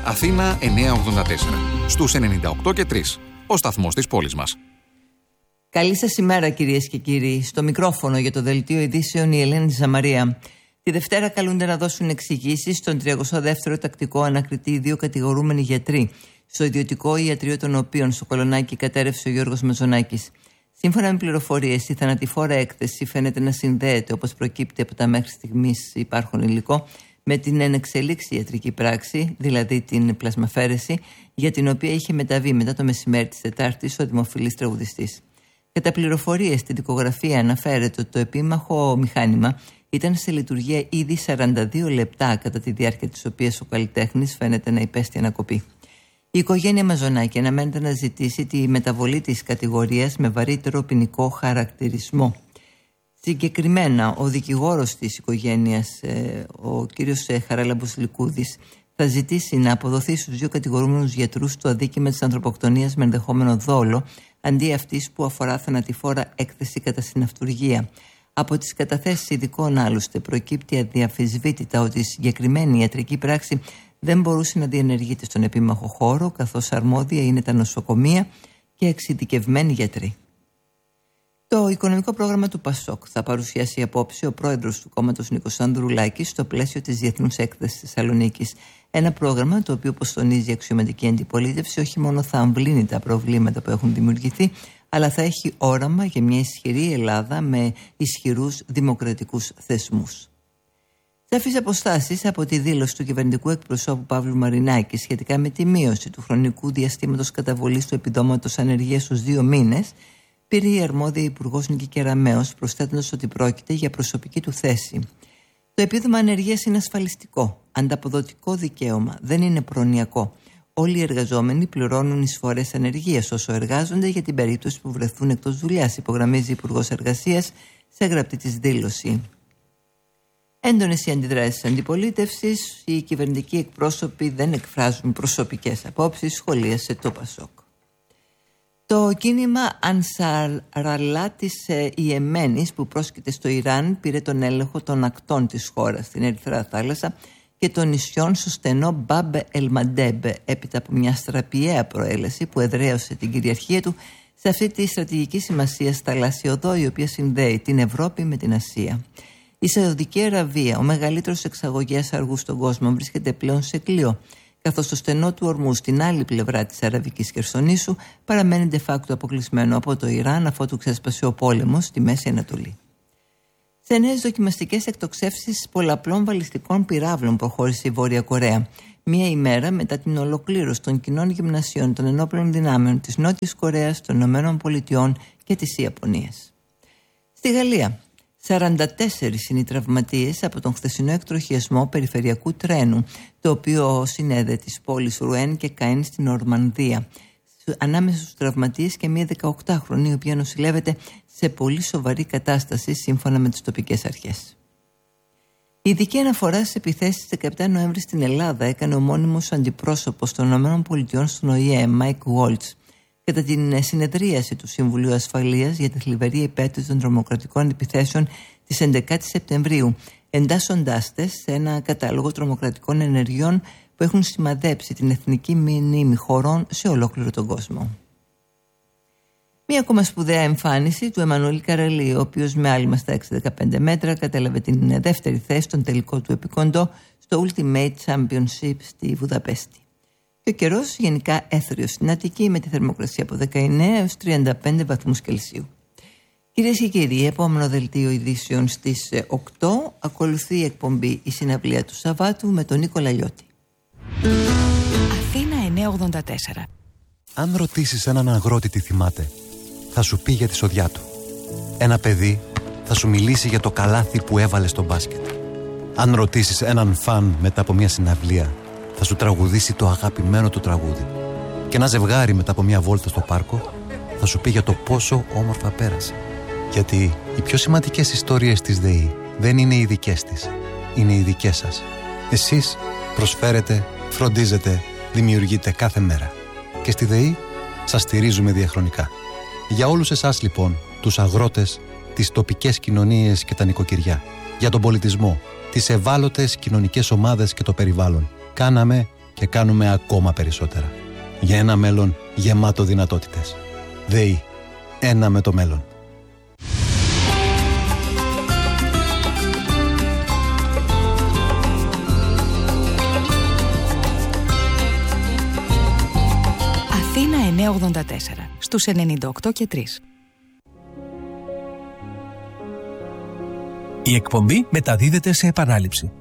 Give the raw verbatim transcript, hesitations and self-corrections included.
Αθήνα εννιακόσια ογδόντα τέσσερα. Στους ενενήντα οκτώ και τρία. Ο σταθμός της πόλης μας. Καλή σας ημέρα, κυρίες και κύριοι. Στο μικρόφωνο για το Δελτίο Ειδήσεων η Ελένη Ζαμαρία. Τη Δευτέρα καλούνται να δώσουν εξηγήσεις στον τριακοστό δεύτερο τακτικό ανακριτή δύο κατηγορούμενοι γιατροί, στο ιδιωτικό ιατρείο των οποίων στο Κολονάκι κατέρευσε ο Γιώργος Μαζονάκης. Σύμφωνα με πληροφορίες, η θανατηφόρα έκθεση φαίνεται να συνδέεται, όπως προκύπτει από τα μέχρι στιγμής υπάρχον υλικό, με την ενεξελίξη ιατρική πράξη, δηλαδή την πλασμαφέρεση, για την οποία είχε μεταβεί μετά το μεσημέρι της Τετάρτης ο δημοφιλής τραγουδιστής. Κατά πληροφορίες στην δικογραφία αναφέρεται ότι το επίμαχο μηχάνημα ήταν σε λειτουργία ήδη σαράντα δύο λεπτά, κατά τη διάρκεια της οποίας ο καλλιτέχνης φαίνεται να υπέστη ανακοπή. Η οικογένεια Μαζονάκη αναμένεται να ζητήσει τη μεταβολή της κατηγορίας με βαρύτερο ποινικό χαρακτηρισμό. Συγκεκριμένα, ο δικηγόρος της οικογένειας, ο κύριος Χαράλαμπος Λικούδης, θα ζητήσει να αποδοθεί στους δύο κατηγορούμενους γιατρούς το αδίκημα της ανθρωποκτονίας με ενδεχόμενο δόλο, αντί αυτής που αφορά θανατηφόρα έκθεση κατά συναυτουργία. Από τις καταθέσεις ειδικών άλλωστε προκύπτει αδιαφυσβήτητα ότι η συγκεκριμένη ιατρική πράξη δεν μπορούσε να διενεργείται στον επίμαχο χώρο, καθώς αρμόδια είναι τα νοσοκομεία και εξειδικευμένοι γιατροί. Το οικονομικό πρόγραμμα του ΠΑΣΟΚ θα παρουσιάσει απόψε ο πρόεδρος του κόμματος Νίκος Ανδρουλάκης στο πλαίσιο της Διεθνούς Έκθεσης Θεσσαλονίκης. Ένα πρόγραμμα το οποίο, όπως τονίζει η αξιωματική αντιπολίτευση, όχι μόνο θα αμβλύνει τα προβλήματα που έχουν δημιουργηθεί, αλλά θα έχει όραμα για μια ισχυρή Ελλάδα με ισχυρούς δημοκρατικούς θεσμούς. Σαφείς αποστάσεις από τη δήλωση του κυβερνητικού εκπροσώπου Παύλου Μαρινάκη σχετικά με τη μείωση του χρονικού διαστήματος καταβολής του επιδόματος ανεργίας στους δύο μήνες, πήρε η αρμόδια Υπουργός Νίκη Κεραμέως, προσθέτοντας ότι πρόκειται για προσωπική του θέση. Το επίδομα ανεργίας είναι ασφαλιστικό, ανταποδοτικό δικαίωμα, δεν είναι προνοιακό. Όλοι οι εργαζόμενοι πληρώνουν εισφορές ανεργίας όσο εργάζονται για την περίπτωση που βρεθούν εκτός δουλειάς, υπογραμμίζει η Υπουργός Εργασίας σε γραπτή της δήλωση. Έντονες οι αντιδράσεις της αντιπολίτευσης, οι κυβερνητικοί εκπρόσωποι δεν εκφράζουν προσωπικές απόψεις, σχολίασε το ΠΑΣΟΚ. Το κίνημα Ανσαραλά της Ιεμένης που πρόσκειται στο Ιράν πήρε τον έλεγχο των ακτών της χώρας στην Ερυθρά Θάλασσα και των νησιών στο στενό Μπαμπ Ελμαντέμπ, έπειτα από μια στραπιαία προέλαση που εδραίωσε την κυριαρχία του σε αυτή τη στρατηγική σημασία θαλάσσια οδό, η οποία συνδέει την Ευρώπη με την Ασία. Η Σαουδική Αραβία, ο μεγαλύτερος εξαγωγέας αργού στον κόσμο, βρίσκεται πλέον σε κλειό, καθώς το στενό του ορμού στην άλλη πλευρά της Αραβικής Χερσονήσου παραμένει de facto αποκλεισμένο από το Ιράν, αφότου ξέσπασε ο πόλεμος στη Μέση Ανατολή. Σε νέες δοκιμαστικές εκτοξεύσεις πολλαπλών βαλιστικών πυράβλων προχώρησε η Βόρεια Κορέα, μία ημέρα μετά την ολοκλήρωση των κοινών γυμνασιών των ενόπλων δυνάμεων της Νότιας Κορέας, των Ηνωμένων Πολιτειών και της Ιαπωνίας. Στη Γαλλία, σαράντα τέσσερις είναι οι τραυματίες από τον χθεσινό εκτροχιασμό περιφερειακού τρένου, το οποίο συνέδε τις πόλεις Ρουέν και Καΐν στην Ορμανδία. Ανάμεσα στους τραυματίες και μία δεκαοκτάχρονη, η οποία νοσηλεύεται σε πολύ σοβαρή κατάσταση σύμφωνα με τις τοπικές αρχές. Η ειδική αναφορά στις επιθέσεις δεκαεπτά Νοέμβρη στην Ελλάδα έκανε ο μόνιμος αντιπρόσωπος των ΗΠΑ στον Ο Η Ε, Μάικ Γουόλτς, κατά την συνεδρίαση του Συμβουλίου Ασφαλείας για τη θλιβερή επέτειο των τρομοκρατικών επιθέσεων της έντεκα Σεπτεμβρίου, εντάσσοντάς τες σε ένα κατάλογο τρομοκρατικών ενεργειών που έχουν σημαδέψει την εθνική μνήμη χωρών σε ολόκληρο τον κόσμο. Μία ακόμα σπουδαία εμφάνιση του Εμμανουέλ Καραλή, ο οποίος με άλμα στα εξακόσια δεκαπέντε μέτρα κατέλαβε την δεύτερη θέση στον τελικό του επικόντο στο Ultimate Championship στη Βουδαπέστη. Και ο καιρός γενικά έθριος στην Αττική, με τη θερμοκρασία από δεκαεννέα έως τριάντα πέντε βαθμούς Κελσίου. Κυρίες και κύριοι, επόμενο δελτίο ειδήσεων στις οκτώ. Ακολουθεί η εκπομπή «Η συναυλία του Σαββάτου» με τον Νίκο Λαλιώτη. Αθήνα εννιακόσια ογδόντα τέσσερα. Αν ρωτήσεις έναν αγρότη τι θυμάται, θα σου πει για τη σοδιά του. Ένα παιδί θα σου μιλήσει για το καλάθι που έβαλε στο μπάσκετ. Αν ρωτήσεις έναν φαν μετά από μια συναυλία, θα σου τραγουδήσει το αγαπημένο του τραγούδι. Και ένα ζευγάρι μετά από μια βόλτα στο πάρκο θα σου πει για το πόσο όμορφα πέρασε. Γιατί οι πιο σημαντικές ιστορίες της ΔΕΗ δεν είναι οι δικές της, είναι οι δικές σας. Εσείς προσφέρετε, φροντίζετε, δημιουργείτε κάθε μέρα. Και στη ΔΕΗ σας στηρίζουμε διαχρονικά. Για όλους εσάς λοιπόν, τους αγρότες, τις τοπικές κοινωνίες και τα νοικοκυριά, για τον πολιτισμό, τις ευάλωτες κοινωνικές ομάδες και το περιβάλλον, κάναμε και κάνουμε ακόμα περισσότερα. Για ένα μέλλον γεμάτο δυνατότητες. ΔΕΗ. Ένα με το μέλλον. Αθήνα εννιακόσια ογδόντα τέσσερα στους ενενήντα οκτώ και τρία. Η εκπομπή μεταδίδεται σε επανάληψη.